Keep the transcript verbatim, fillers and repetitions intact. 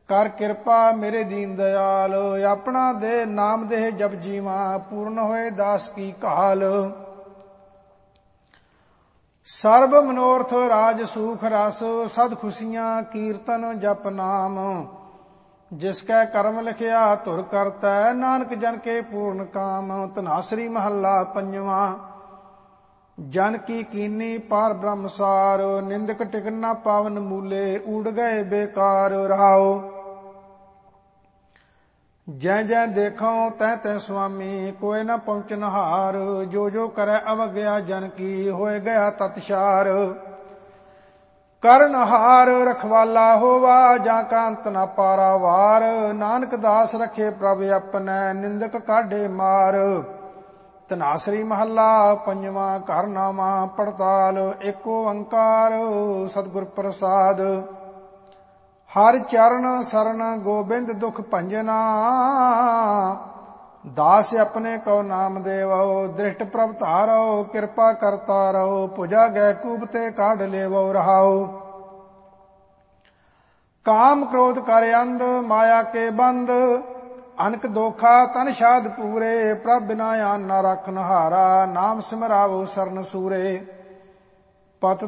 ਕਰ ਕਿਰਪਾ ਮੇਰੇ ਦੀਨ ਦਿਆਲ। ਆਪਣਾ ਦੇ ਨਾਮ ਦੇਹ ਜਪ ਜੀਵਾ, ਪੂਰਨ ਹੋਏ ਦਾਸ ਕੀ ਕਾਲ। ਸਰਬ ਮਨੋਰਥ ਰਾਜ ਸੂਖ ਰਸ, ਸਦ ਖੁਸ਼ੀਆਂ ਕੀਰਤਨ ਜਪ ਨਾਮ। ਜਿਸ ਕੈ ਕਰਮ ਲਿਖਿਆ ਧੁਰ ਕਰਤੈ, ਨਾਨਕ ਜਨ ਕੇ ਪੂਰਨ ਕਾਮ। ਧਨਾਸਰੀ ਮਹੱਲਾ ਪੰਜਵਾਂ। ਜਨ ਕੀ ਕੀਨੀ ਪਾਰ ਬ੍ਰਹਮਸਾਰ, ਨਿੰਦਕ ਟਿਕਨ ਨਾ ਪਾਵਨ ਮੂਲੇ। ਊੜ ਗਏ ਬੇਕਾਰ ਰਹਾਓ। ਜੈ ਜੈ ਦੇਖੋ ਤੈ ਤੈ ਸੁਆਮੀ, ਕੋਇ ਨਾ ਪਹੁੰਚਨ ਹਾਰ। ਜੋ ਜੋ ਕਰੈ ਅਵਗਿਆ ਜਨ ਕੀ, ਹੋਏ ਗਿਆ ਤਤਸ਼ਾਰ। ਕਰਨ ਹਾਰ ਰਖਵਾਲਾ ਹੋਵਾ, ਜਾਂ ਕਾ ਅੰਤ ਨਾ ਪਾਰਾਵਾਰ। ਨਾਨਕ ਦਾਸ ਰਖੇ ਪ੍ਰਭ ਆਪਣੈ, ਨਿੰਦਕ ਕਾਢੇ ਮਾਰ। ਧਨਾਸਰੀ ਮਹੱਲਾ ਪੰਜਵਾਂ। ਘਰ ਨਾਵਾਂ ਪੜਤਾਲ, ਏਕ ਓੰਕਾਰ ਸਤਿਗੁਰ ਪ੍ਰਸਾਦ। ਹਰਿ ਚਰਨ ਸਰਨ ਗੋਬਿੰਦ ਦੁਖ ਭੰਜਨਾ, ਦਾਸ ਆਪਣੇ ਕਉ ਨਾਮ ਦੇਵੋ। ਦ੍ਰਿਸ਼ਟ ਪ੍ਰਭ ਧਾਰੋ, ਕਿਰਪਾ ਕਰਤਾ ਰਹੋ। ਭੁਜਾ ਗੈ ਕੂਪ ਤੇ ਕਾਢ ਲੇਵੋ ਰਹਾਓ। ਕਾਮ ਕ੍ਰੋਧ ਕਰ ਅੰਧ, ਮਾਇਆ ਕੇ ਬੰਦ। ਅਨਕ ਦੋਖਾ ਤਨ ਸ਼ਾਦ ਪੂਰੇ, ਪ੍ਰਭ ਬਿਨਾ ਆਨ ਨਾ ਰਾਖਨ ਹਾਰਾ। ਨਾਮ ਸਿਮਰਾਵੋ ਸਰਨ ਸੂਰੇ। ਪਤ